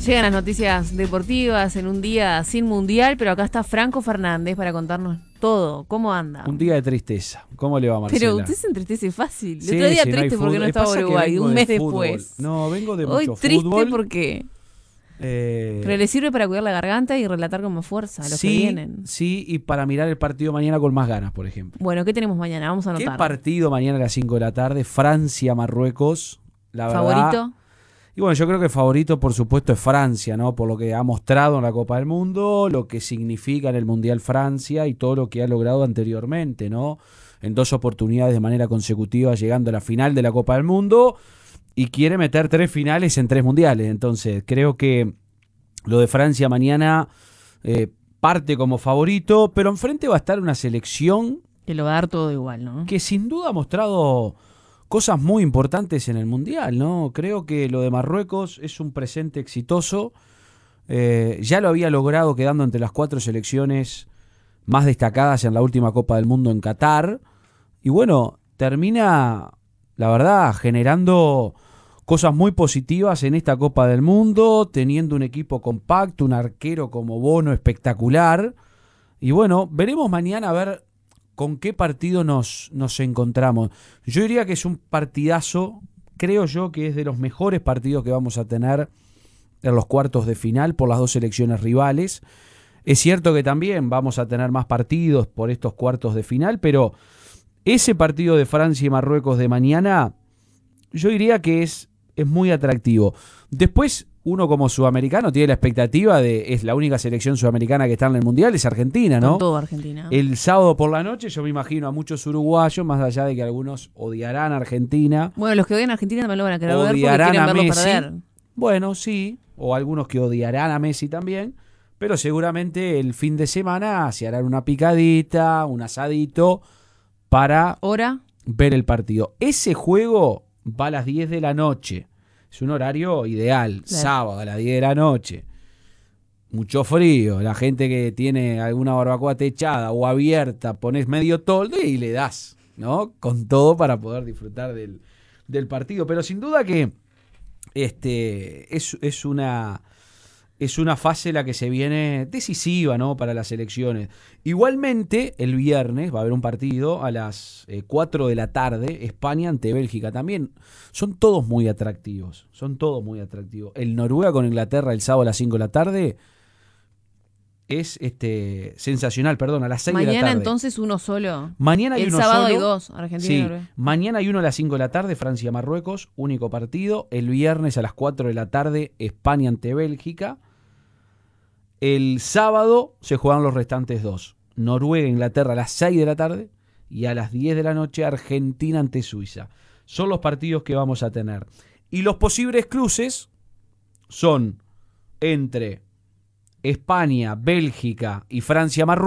llegan las noticias deportivas en un día sin mundial, pero acá está Franco Fernández para contarnos todo. ¿Cómo anda? Un día de tristeza. ¿Cómo le va, Marcela? Pero usted se entristece fácil. El Sí, otro día sí, triste no porque no estaba Uruguay, un mes después. No, vengo de Hoy mucho triste fútbol. porque... Pero le sirve para cuidar la garganta y relatar con más fuerza a los que vienen. Sí, y para mirar el partido mañana con más ganas, por ejemplo. Bueno, ¿qué tenemos mañana? Vamos a anotar. ¿Qué partido mañana a las 5 de la tarde? Francia-Marruecos. La verdad. ¿Favorito? Y bueno, yo creo que el favorito, por supuesto, es Francia, ¿no? Por lo que ha mostrado en la Copa del Mundo, lo que significa en el Mundial Francia y todo lo que ha logrado anteriormente, ¿no? En 2 oportunidades de manera consecutiva, llegando a la final de la Copa del Mundo. Y quiere meter 3 finales en 3 mundiales. Entonces, creo que lo de Francia mañana parte como favorito, pero enfrente va a estar una selección que lo va a dar todo igual, ¿no? Que sin duda ha mostrado cosas muy importantes en el mundial, ¿no? Creo que lo de Marruecos es un presente exitoso. Ya lo había logrado quedando entre las 4 selecciones más destacadas en la última Copa del Mundo en Qatar. Y bueno, termina, la verdad, generando cosas muy positivas en esta Copa del Mundo, teniendo un equipo compacto, un arquero como Bono espectacular. Y bueno, veremos mañana a ver con qué partido nos encontramos. Yo diría que es un partidazo, creo yo que es de los mejores partidos que vamos a tener en los cuartos de final por las 2 selecciones rivales. Es cierto que también vamos a tener más partidos por estos cuartos de final, pero ese partido de Francia y Marruecos de mañana, yo diría que es muy atractivo. Después, uno como sudamericano tiene la expectativa de, es la única selección sudamericana que está en el Mundial, es Argentina, ¿no? Con todo Argentina. El sábado por la noche yo me imagino a muchos uruguayos, más allá de que algunos odiarán a Argentina. Bueno, los que odian a Argentina también lo van a querer ver porque Odiarán quieren a verlo Messi. perder. Bueno, sí, o algunos que odiarán a Messi también, pero seguramente el fin de semana se harán una picadita, un asadito para ¿Hora? ver el partido. Ese juego va a las 10 de la noche. Es un horario ideal, claro. Sábado a las 10 de la noche. Mucho frío, la gente que tiene alguna barbacoa techada o abierta, pones medio toldo y le das, ¿no? Con todo para poder disfrutar del partido. Pero sin duda que es una fase la que se viene decisiva, ¿no? Para las elecciones. Igualmente, el viernes va a haber un partido a las 4 de la tarde, España ante Bélgica también. Son todos muy atractivos. El Noruega con Inglaterra el sábado a las 5 de la tarde es sensacional, a las 6 de la tarde. Mañana entonces uno solo. Mañana hay el uno sábado solo. hay 2, Argentina Sí, y Noruega. mañana hay uno a las 5 de la tarde, Francia-Marruecos, único partido. El viernes a las 4 de la tarde, España ante Bélgica. El sábado se juegan los restantes 2. Noruega-Inglaterra a las 6 de la tarde y a las 10 de la noche Argentina ante Suiza. Son los partidos que vamos a tener. Y los posibles cruces son entre España, Bélgica y Francia-Marruecos.